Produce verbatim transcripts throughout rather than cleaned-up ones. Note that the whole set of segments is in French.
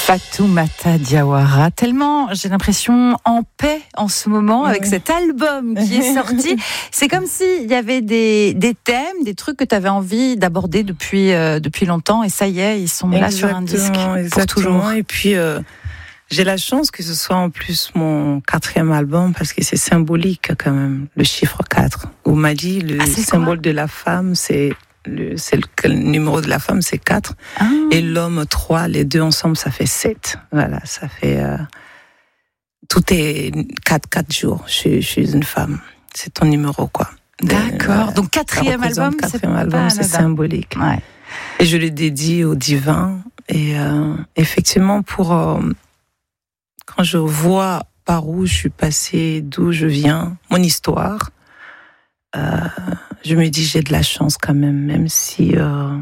Fatoumata Diawara, tellement j'ai l'impression en paix en ce moment avec cet album qui est sorti. C'est comme s'il y avait des, des thèmes, des trucs que tu avais envie d'aborder depuis, euh, depuis longtemps et ça y est, ils sont là sur un disque pour toujours. Et puis euh, j'ai la chance que ce soit en plus mon quatrième album parce que c'est symbolique quand même, le chiffre quatre. On m'a dit le ah, symbole quoi de la femme, c'est... Le, c'est le, le numéro de la femme, c'est quatre. Ah. Et l'homme, trois. Les deux ensemble, ça fait sept. Voilà, ça fait... Euh, tout est quatre, quatre jours. Je suis, je suis une femme. C'est ton numéro, quoi. D'accord. De, Donc, quatrième album, quatrième c'est, album, c'est symbolique. Ouais. Et je le dédie au divin. Et euh, effectivement, pour... Euh, quand je vois par où je suis passée, d'où je viens, mon histoire... Euh, je me dis j'ai de la chance quand même, même si euh,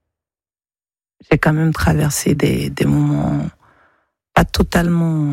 j'ai quand même traversé des, des moments pas totalement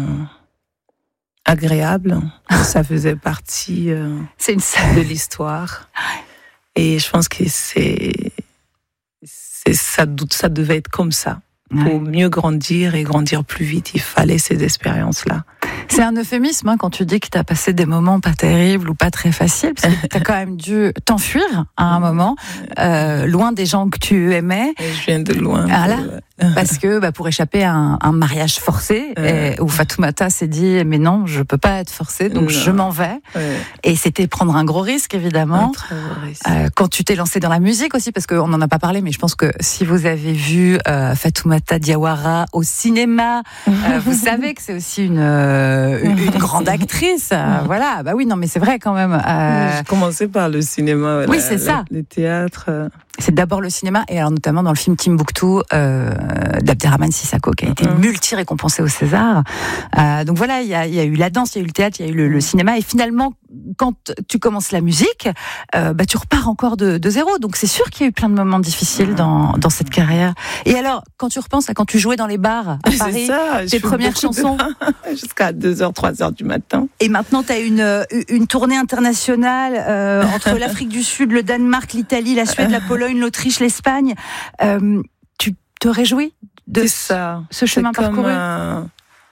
agréables. Ça faisait partie euh, c'est une... de l'histoire. Et je pense que c'est, c'est ça, ça devait être comme ça. Pour mieux grandir et grandir plus vite, il fallait ces expériences-là. C'est un euphémisme hein, quand tu dis que tu as passé des moments pas terribles ou pas très faciles, parce que tu as quand même dû t'enfuir à un moment, euh, loin des gens que tu aimais. Et je viens de loin. Voilà, parce que bah, pour échapper à un, un mariage forcé, euh, et, où Fatoumata s'est dit mais non, je peux pas être forcée, donc non. je m'en vais. Ouais. Et c'était prendre un gros risque évidemment. Un très gros risque. Euh, quand tu t'es lancée dans la musique aussi, parce qu'on n'en a pas parlé, mais je pense que si vous avez vu euh, Fatoumata Diawara au cinéma, euh, vous savez que c'est aussi une euh, une, une grande actrice. Euh, voilà, bah oui, non, mais c'est vrai quand même. Euh... J'ai commencé par le cinéma. Voilà, oui, c'est ça. Le théâtre. C'est d'abord le cinéma, et alors notamment dans le film Timbuktu euh, d'Abderrahmane Sissako, qui a été mmh. multi-récompensé au César. Euh, donc voilà, il y a, y a eu la danse, il y a eu le théâtre, il y a eu le, le cinéma, et finalement, quand tu commences la musique, euh, bah, tu repars encore de, de zéro. Donc c'est sûr qu'il y a eu plein de moments difficiles dans, dans cette carrière. Et alors, quand tu repenses à quand tu jouais dans les bars à Paris, ça, tes premières chansons... Jusqu'à deux heures, trois heures du matin. Et maintenant, tu as une, une tournée internationale euh, entre l'Afrique du Sud, le Danemark, l'Italie, la Suède, la Pologne, l'Autriche, l'Espagne. Euh, tu te réjouis de ça. ce chemin c'est parcouru? Comme un,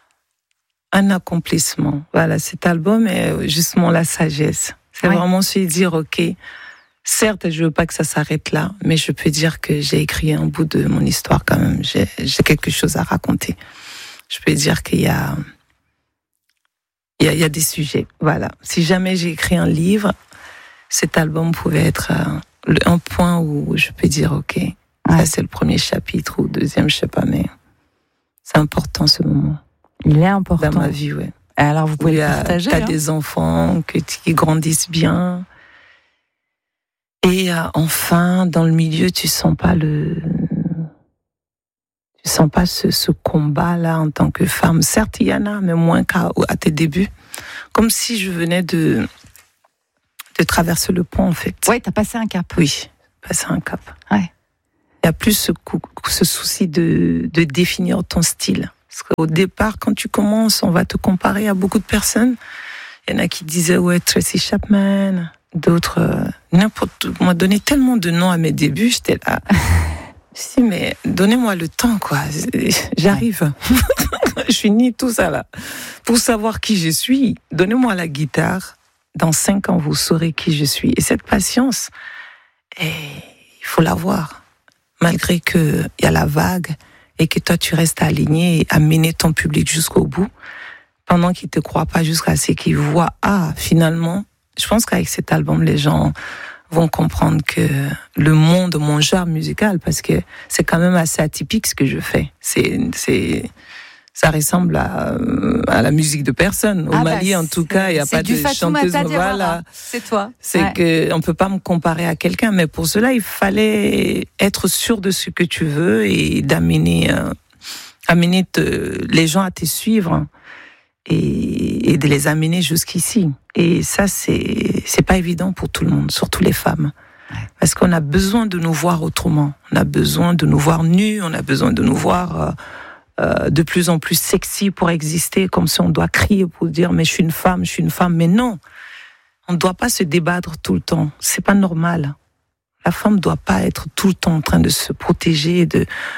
un accomplissement. Voilà, cet album est justement la sagesse. C'est ouais. vraiment se dire, ok, certes, je veux pas que ça s'arrête là, mais je peux dire que j'ai écrit un bout de mon histoire quand même. J'ai, j'ai quelque chose à raconter. Je peux dire qu'il y a, il y a, il y a des sujets. Voilà. Si jamais j'ai écrit un livre, cet album pouvait être un, un point où je peux dire, ok, ouais. ça c'est le premier chapitre ou le deuxième, je sais pas, mais c'est important ce moment. Il est important. Dans ma vie, ouais. Alors vous pouvez le partager. Tu as hein. des enfants que, qui grandissent bien. Et euh, enfin, dans le milieu, tu sens pas le... Tu sens pas ce, ce combat-là en tant que femme. Certes, il y en a, mais moins qu'à à tes débuts. Comme si je venais de, de traverser le pont, en fait. Oui, t'as passé un cap. Oui, passé un cap. Ouais. Il y a plus ce, ce souci de, de définir ton style. Parce qu'au départ, quand tu commences, on va te comparer à beaucoup de personnes. Il y en a qui disaient, ouais, Tracy Chapman, d'autres, euh, n'importe. On m'a donné tellement de noms à mes débuts, j'étais là. Si, mais donnez-moi le temps, quoi. J'arrive. Je finis tout ça, là. Pour savoir qui je suis, donnez-moi la guitare. Dans cinq ans, vous saurez qui je suis. Et cette patience, et il faut l'avoir. Malgré qu'il y a la vague et que toi, tu restes aligné et amener ton public jusqu'au bout, pendant qu'ils ne te croient pas jusqu'à ce qu'ils voient, ah, finalement, je pense qu'avec cet album, les gens vont comprendre que le monde, mon genre musical, parce que c'est quand même assez atypique ce que je fais. C'est, c'est, ça ressemble à, à la musique de personne. Au ah Mali, bah, en tout cas, il n'y a pas de chanteuse. Voilà. C'est toi. C'est ouais. que on peut pas me comparer à quelqu'un, mais pour cela, il fallait être sûr de ce que tu veux et d'amener, euh, amener te, les gens à te suivre. Et, et de les amener jusqu'ici. Et ça, c'est, c'est pas évident pour tout le monde, surtout les femmes. Ouais. Parce qu'on a besoin de nous voir autrement. On a besoin de nous voir nus, on a besoin de nous voir euh, euh, de plus en plus sexy pour exister, comme si on doit crier pour dire « mais je suis une femme, je suis une femme ». Mais non, on ne doit pas se débattre tout le temps. C'est pas normal. La femme ne doit pas être tout le temps en train de se protéger, de...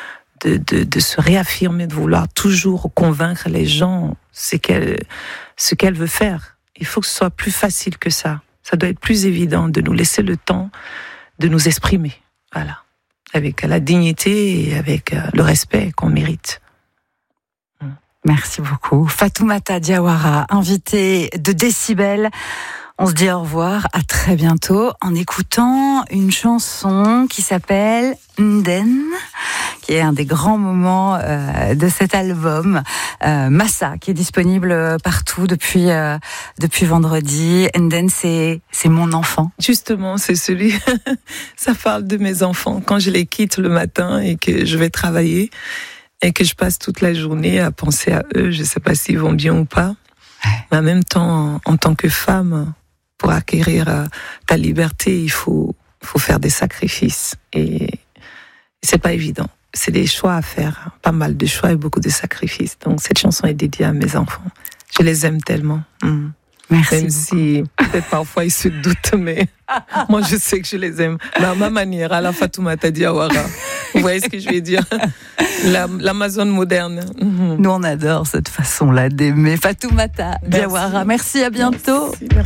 de, de, de se réaffirmer, de vouloir toujours convaincre les gens ce qu'elle, ce qu'elle veut faire. Il faut que ce soit plus facile que ça. Ça doit être plus évident de nous laisser le temps de nous exprimer. Voilà. Avec la dignité et avec le respect qu'on mérite. Merci beaucoup. Fatoumata Diawara, invitée de Décibel. On se dit au revoir, à très bientôt, en écoutant une chanson qui s'appelle Nden, qui est un des grands moments euh, de cet album. Euh, Massa, qui est disponible partout depuis euh, depuis vendredi. Nden, c'est c'est mon enfant. Justement, c'est celui. Ça parle de mes enfants. Quand je les quitte le matin et que je vais travailler et que je passe toute la journée à penser à eux, je ne sais pas s'ils vont bien ou pas. Ouais. Mais en même temps, en, en tant que femme, pour acquérir euh, ta liberté, il faut faut faire des sacrifices et, et c'est pas évident. C'est des choix à faire, pas mal de choix et beaucoup de sacrifices. Donc cette chanson est dédiée à mes enfants. Je les aime tellement. Mmh. Merci. Même si peut-être parfois ils se doutent, mais moi je sais que je les aime. Mais à ma manière, à la Fatoumata Diawara. Vous voyez ce que je vais dire? La, L'Amazone moderne. Mmh. Nous on adore cette façon-là d'aimer. Fatoumata Diawara. Merci, à bientôt. Merci. Merci.